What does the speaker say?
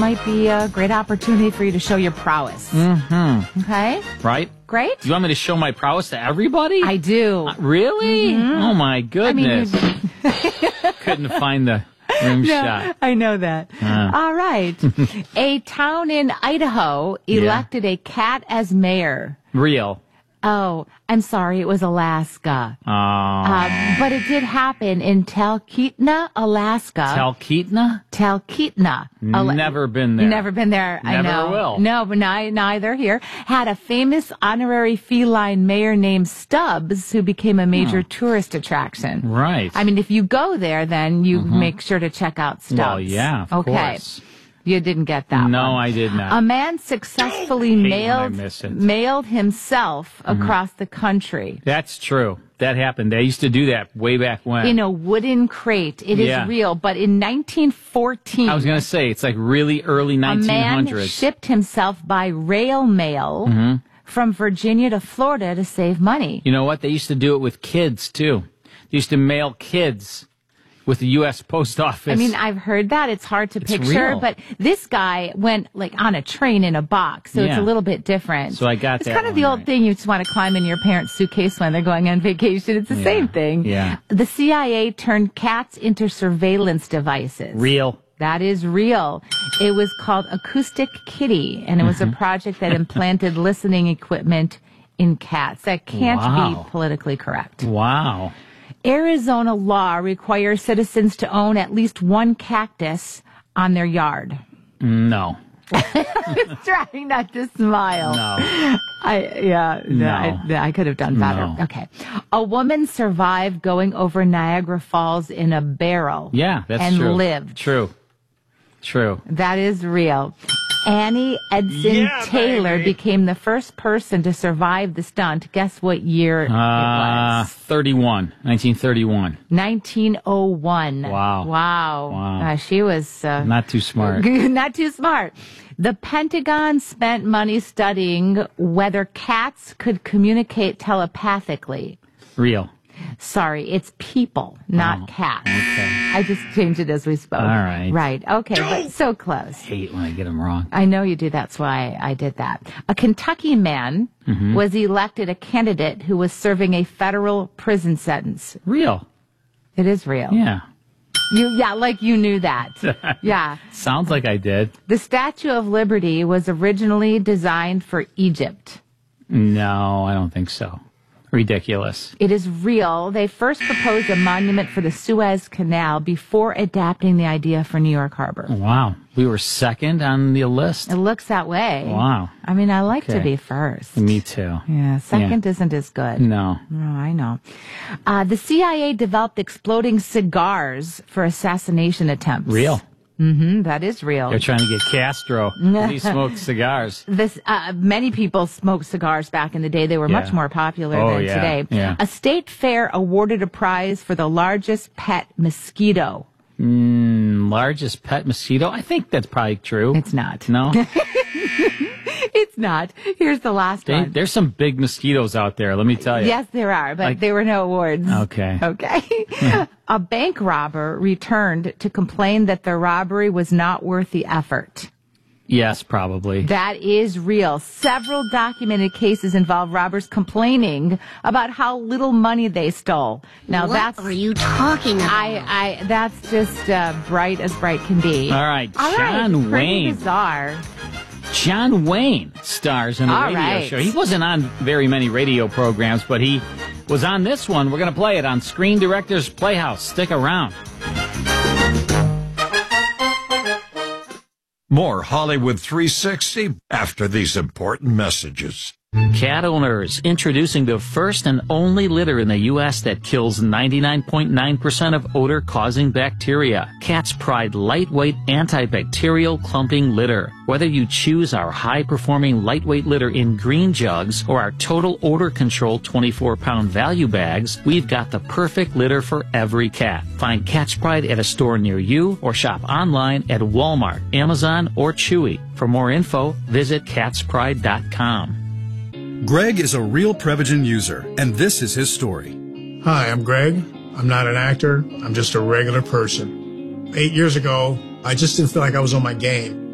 might be a great opportunity for you to show your prowess. Mm-hmm. Okay? Right? Great. Do you want me to show my prowess to everybody? I do. Really? Mm-hmm. Oh, my goodness. Couldn't find the rim shot. I know that. All right. A town in Idaho elected a cat as mayor. Real. Oh, I'm sorry. It was Alaska. But it did happen in Talkeetna, Alaska. Talkeetna? Talkeetna. Never been there. Never been there. I know. Never will. No, but neither here. Had a famous honorary feline mayor named Stubbs who became a major tourist attraction. Right. I mean, if you go there, then you make sure to check out Stubbs. Well, yeah, of course. You didn't get that one. No, I did not. A man successfully mailed himself across the country. That's true. That happened. They used to do that way back when. In a wooden crate. It is real. But in 1914... I was going to say, it's like really early 1900s. A man shipped himself by rail mail from Virginia to Florida to save money. You know what? They used to do it with kids, too. They used to mail kids with the U.S. Post Office. I mean, I've heard that. It's hard to picture. Real. But this guy went like on a train in a box, so it's a little bit different. So I got that. It's kind of the old thing. You just want to climb in your parents' suitcase when they're going on vacation. It's the same thing. Yeah. The CIA turned cats into surveillance devices. Real. That is real. It was called Acoustic Kitty, and it was a project that implanted listening equipment in cats. That can't be politically correct. Wow. Arizona law requires citizens to own at least one cactus on their yard. No. I was trying not to smile. No. I could have done better. No. Okay. A woman survived going over Niagara Falls in a barrel. Yeah, that's and true. And lived. True. That is real. Annie Edson Taylor became the first person to survive the stunt. Guess what year it was? 1931. 1901. Wow. She was... not too smart. Not too smart. The Pentagon spent money studying whether cats could communicate telepathically. Real. Sorry, it's people, not cats. Okay. I just changed it as we spoke. All right. Right. Okay, but so close. I hate when I get them wrong. I know you do. That's why I did that. A Kentucky man was elected a candidate who was serving a federal prison sentence. Real. It is real. Yeah. Like you knew that. Yeah. Sounds like I did. The Statue of Liberty was originally designed for Egypt. No, I don't think so. Ridiculous. It is real. They first proposed a monument for the Suez Canal before adapting the idea for New York Harbor. Wow. We were second on the list? It looks that way. Wow. I mean, I like to be first. Me too. Yeah, second isn't as good. No. No, I know. The CIA developed exploding cigars for assassination attempts. Real. That is real. They're trying to get Castro. He smoked cigars. Many people smoked cigars back in the day. They were much more popular than today. Yeah. A state fair awarded a prize for the largest pet mosquito. Largest pet mosquito? I think that's probably true. It's not. No? It's not. Here's the last one. There's some big mosquitoes out there, let me tell you. Yes, there are, but there were no awards. Okay. A bank robber returned to complain that the robbery was not worth the effort. Yes, probably. That is real. Several documented cases involve robbers complaining about how little money they stole. Now what are you talking about? That's just bright as bright can be. All right, John Wayne. Bizarre. John Wayne stars in a radio show. He wasn't on very many radio programs, but he was on this one. We're going to play it on Screen Directors Playhouse. Stick around. More Hollywood 360 after these important messages. Cat owners, introducing the first and only litter in the U.S. that kills 99.9% of odor-causing bacteria. Cat's Pride lightweight antibacterial clumping litter. Whether you choose our high-performing lightweight litter in green jugs or our total odor control 24-pound value bags, we've got the perfect litter for every cat. Find Cat's Pride at a store near you or shop online at Walmart, Amazon, or Chewy. For more info, visit catspride.com. Greg is a real Prevagen user, and this is his story. Hi, I'm Greg. I'm not an actor. I'm just a regular person. 8 years ago, I just didn't feel like I was on my game.